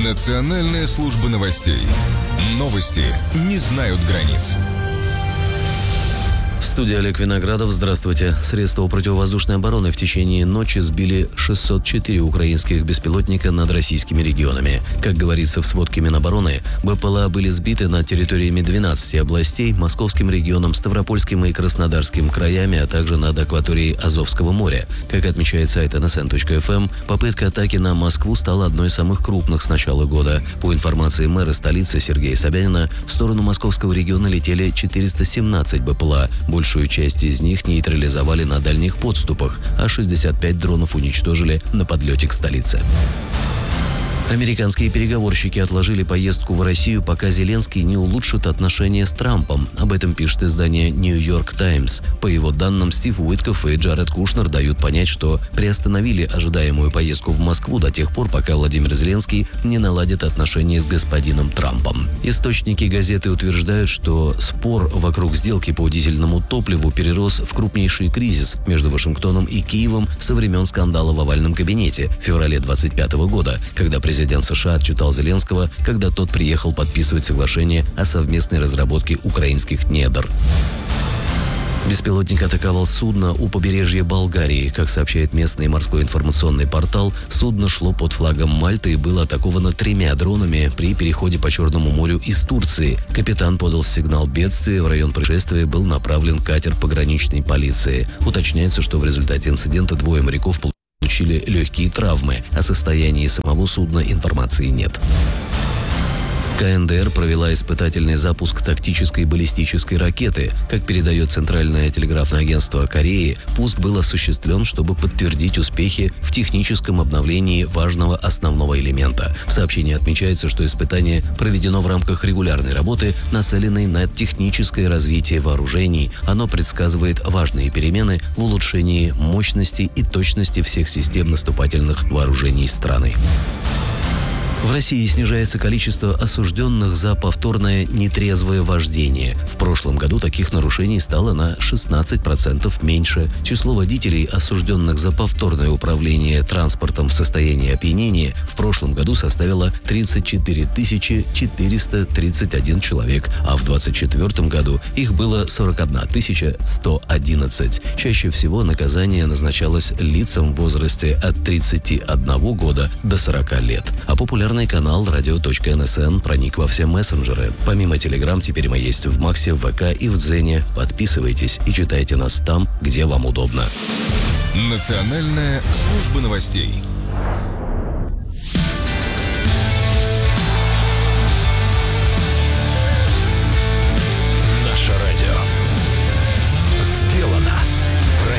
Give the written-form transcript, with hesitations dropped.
Национальная служба новостей. Новости не знают границ. В студии Олег Виноградов. Здравствуйте. Средства противовоздушной обороны в течение ночи сбили 604 украинских беспилотника над российскими регионами. Как говорится в сводке Минобороны, БПЛА были сбиты над территориями 12 областей, Московским регионом, Ставропольским и Краснодарским краями, а также над акваторией Азовского моря. Как отмечает сайт nsn.fm, попытка атаки на Москву стала одной из самых крупных с начала года. По информации мэра столицы Сергея Собянина, в сторону Московского региона летели 417 БПЛА. Большую часть из них нейтрализовали на дальних подступах, а 65 дронов уничтожили на подлете к столице. Американские переговорщики отложили поездку в Россию, пока Зеленский не улучшит отношения с Трампом. Об этом пишет издание New York Times. По его данным, Стив Уиткоф и Джаред Кушнер дают понять, что приостановили ожидаемую поездку в Москву до тех пор, пока Владимир Зеленский не наладит отношения с господином Трампом. Источники газеты утверждают, что спор вокруг сделки по дизельному топливу перерос в крупнейший кризис между Вашингтоном и Киевом со времен скандала в овальном кабинете в феврале 2025 года, когда президент США отчитал Зеленского, когда тот приехал подписывать соглашение о совместной разработке украинских недр. Беспилотник атаковал судно у побережья Болгарии. Как сообщает местный морской информационный портал, судно шло под флагом Мальты и было атаковано 3 дронами при переходе по Черному морю из Турции. Капитан подал сигнал бедствия. В район происшествия был направлен катер пограничной полиции. Уточняется, что в результате инцидента 2 моряков получили легкие травмы. О состоянии самого судна информации нет. КНДР провела испытательный запуск тактической баллистической ракеты. Как передает Центральное телеграфное агентство Кореи, пуск был осуществлен, чтобы подтвердить успехи в техническом обновлении важного основного элемента. В сообщении отмечается, что испытание проведено в рамках регулярной работы, нацеленной на техническое развитие вооружений. Оно предсказывает важные перемены в улучшении мощности и точности всех систем наступательных вооружений страны. В России снижается количество осужденных за повторное нетрезвое вождение. В прошлом году таких нарушений стало на 16% меньше. Число водителей, осужденных за повторное управление транспортом в состоянии опьянения, в прошлом году составило 34 431 человек, а в 2024 году их было 41 111. Чаще всего наказание назначалось лицам в возрасте от 31 года до 40 лет. А популярный канал radio.nsn проник во все мессенджеры. Помимо Telegram, теперь мы есть в Максе, в ВК и в Дзене. Подписывайтесь и читайте нас там, где вам удобно. Национальная служба новостей.